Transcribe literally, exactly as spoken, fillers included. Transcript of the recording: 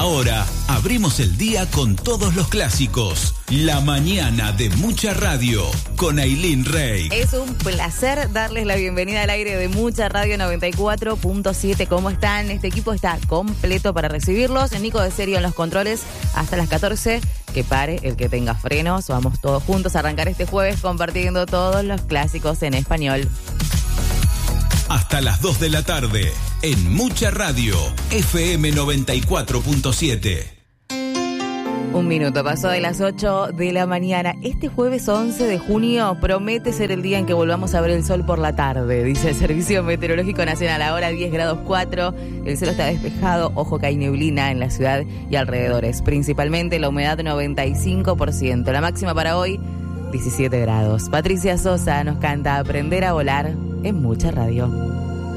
Ahora abrimos el día con todos los clásicos. La mañana de Mucha Radio con Ailín Rey. Es un placer darles la bienvenida al aire de Mucha Radio noventa y cuatro punto siete. ¿Cómo están? Este equipo está completo para recibirlos. Nico de Serio en los controles hasta las catorce. Que pare el que tenga frenos. Vamos todos juntos a arrancar este jueves compartiendo todos los clásicos en español. Hasta las dos de la tarde en Mucha Radio, F M noventa y cuatro punto siete. Un minuto pasó de las ocho de la mañana. Este jueves once de junio promete ser el día en que volvamos a ver el sol por la tarde, dice el Servicio Meteorológico Nacional. Ahora diez grados cuatro, el cielo está despejado, ojo que hay neblina en la ciudad y alrededores. Principalmente la humedad noventa y cinco por ciento. La máxima para hoy, diecisiete grados. Patricia Sosa nos canta Aprender a volar en Mucha Radio.